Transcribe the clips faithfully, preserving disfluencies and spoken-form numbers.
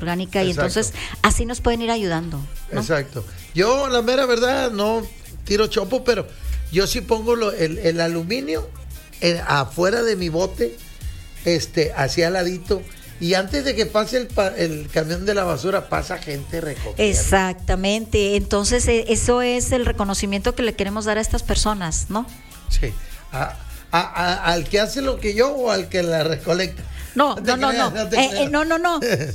orgánica, y Exacto. entonces así nos pueden ir ayudando, ¿no? Exacto. Yo, la mera verdad, no tiro chopo, pero yo sí pongo lo, el, el aluminio en, afuera de mi bote, este, hacia al ladito, y antes de que pase el, pa- el camión de la basura, pasa gente recogiendo. Exactamente. Entonces, eh, eso es el reconocimiento que le queremos dar a estas personas, ¿no? Sí. A- a- a- ¿Al que hace lo que yo o al que la recolecta? No, te no, no, creas, no. te Eh, creas. eh, no, no, no.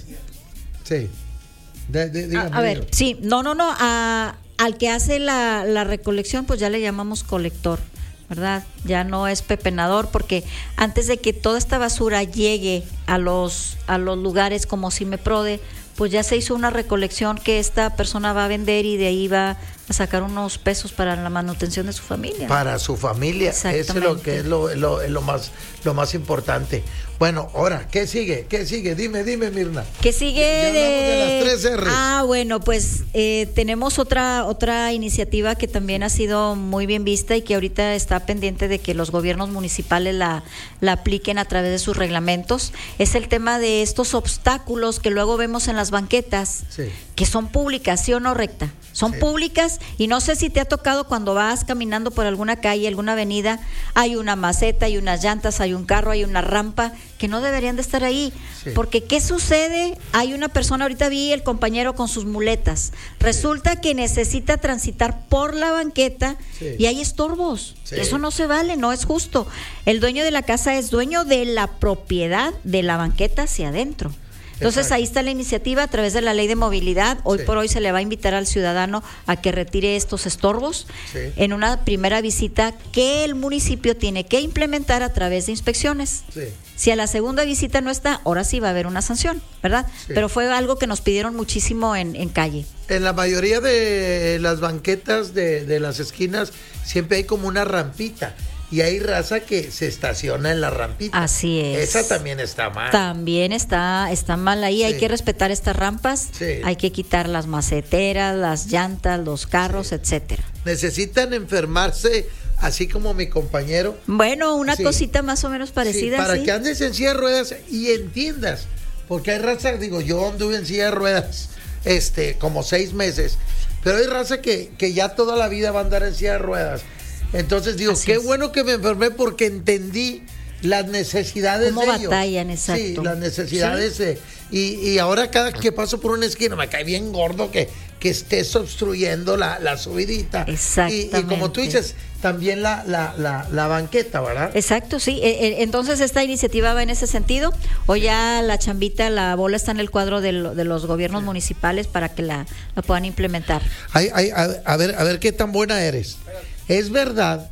Sí. De- de- A, dígame, a ver, dígame. sí, no, no, no. A, al que hace la, la recolección, pues ya le llamamos colector, ¿verdad? Ya no es pepenador, porque antes de que toda esta basura llegue a los a los lugares como Cimeprode, pues ya se hizo una recolección que esta persona va a vender y de ahí va a sacar unos pesos para la manutención de su familia. Para su familia, eso es lo que es lo, lo, es lo más lo más importante. Bueno, ahora, ¿qué sigue? ¿Qué sigue? Dime, dime, Mirna. ¿Qué sigue? Ya de... hablamos de las tres R's. Ah, bueno, pues eh, tenemos otra otra iniciativa que también ha sido muy bien vista y que ahorita está pendiente de que los gobiernos municipales la, la apliquen a través de sus reglamentos. Es el tema de estos obstáculos que luego vemos en las banquetas, Sí. que son públicas, ¿sí o no, Recta? Son Sí. públicas, y no sé si te ha tocado cuando vas caminando por alguna calle, alguna avenida, hay una maceta, hay unas llantas, hay un carro, hay una rampa que no deberían de estar ahí. Sí. Porque ¿qué sucede? Hay una persona, ahorita vi el compañero con sus muletas, resulta que necesita transitar por la banqueta, Sí. y hay estorbos. Sí. Eso no se vale, no es justo. El dueño de la casa es dueño de la propiedad de la banqueta hacia adentro. Entonces Exacto. ahí está la iniciativa a través de la ley de movilidad. Hoy Sí. por hoy se le va a invitar al ciudadano a que retire estos estorbos Sí. en una primera visita que el municipio tiene que implementar a través de inspecciones. Sí. Si a la segunda visita no está, ahora sí va a haber una sanción, ¿verdad? Sí. Pero fue algo que nos pidieron muchísimo en, en calle. En la mayoría de las banquetas de, de las esquinas siempre hay como una rampita y hay raza que se estaciona en la rampita. Así es. Esa también está mal. También está, está mal ahí, Sí. hay que respetar estas rampas, Sí. hay que quitar las maceteras, las llantas, los carros, Sí. etcétera. Necesitan enfermarse así como mi compañero. Bueno, una Sí. cosita más o menos parecida. Sí, para ¿sí? que andes en silla de ruedas y entiendas. Porque hay raza, digo, yo anduve en silla de ruedas este, como seis meses. Pero hay raza que, que ya toda la vida va a andar en silla de ruedas. Entonces digo, Así qué es. bueno que me enfermé porque entendí las necesidades Cómo de ellos. batallan, exacto. Sí, las necesidades. de- y, y ahora cada que paso por una esquina me cae bien gordo que, que estés obstruyendo la, la subidita. Y, y como tú dices, también la, la, la, la banqueta, ¿verdad? Exacto, sí. Eh, eh, Entonces esta iniciativa va en ese sentido. Hoy ya la chambita, la bola está en el cuadro de, lo- de los gobiernos municipales para que la, la puedan implementar. Ay, ay, a, a ver, a ver qué tan buena eres. Es verdad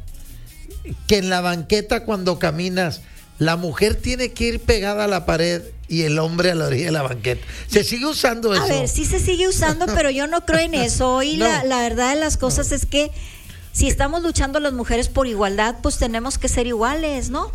que en la banqueta cuando caminas la mujer tiene que ir pegada a la pared y el hombre a la orilla de la banqueta. ¿Se sigue usando eso? A ver, sí se sigue usando, pero yo no creo en eso. Hoy No. la, la verdad de las cosas es que si estamos luchando las mujeres por igualdad, pues tenemos que ser iguales, ¿no?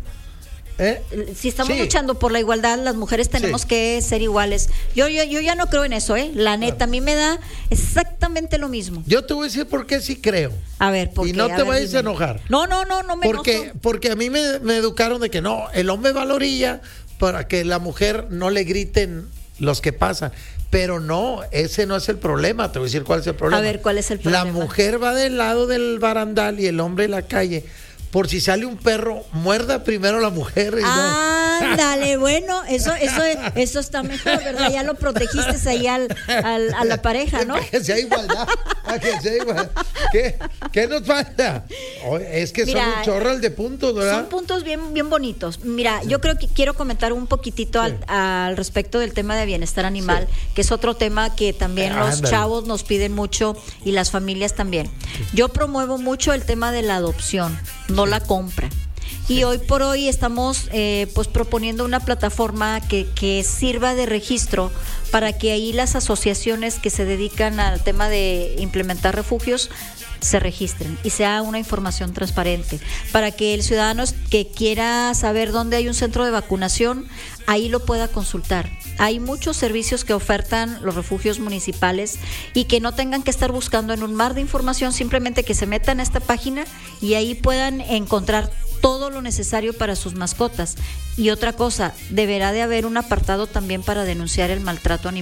¿Eh? Si estamos Sí. luchando por la igualdad, las mujeres tenemos Sí. que ser iguales. Yo, yo, yo ya no creo en eso, ¿eh? La neta, a mí me da exactamente lo mismo. Yo te voy a decir por qué sí creo. A ver, ¿por Y qué? no A te ver, vayas dime. a enojar. No, no, no, no me Porque, enojo. porque a mí me, me educaron de que no, el hombre va a la orilla para que la mujer no le griten los que pasan. Pero no, ese no es el problema. Te voy a decir cuál es el problema. A ver, ¿cuál es el La problema? mujer va del lado del barandal y el hombre en la calle. Por si sale un perro, muerda primero a la mujer. Y Ándale, bueno, eso, eso, eso está mejor, ¿verdad? Ya lo protegiste ahí al, al- a la pareja, ¿no? Para que sea igualdad. Para que sea igualdad. ¿Qué, ¿Qué nos falta? Oye, es que Mira, son un chorral de puntos, ¿verdad? Son puntos bien, bien bonitos. Mira, yo creo que quiero comentar un poquitito al, al respecto del tema de bienestar animal, que es otro tema que también Ah, los ándale. chavos nos piden mucho y las familias también. Yo promuevo mucho el tema de la adopción, no la compra. Y hoy por hoy estamos eh, pues proponiendo una plataforma que, que sirva de registro para que ahí las asociaciones que se dedican al tema de implementar refugios se registren y sea una información transparente, para que el ciudadano que quiera saber dónde hay un centro de vacunación, ahí lo pueda consultar. Hay muchos servicios que ofertan los refugios municipales y que no tengan que estar buscando en un mar de información, simplemente que se metan a esta página y ahí puedan encontrar todo lo necesario para sus mascotas. Y otra cosa, deberá de haber un apartado también para denunciar el maltrato animal.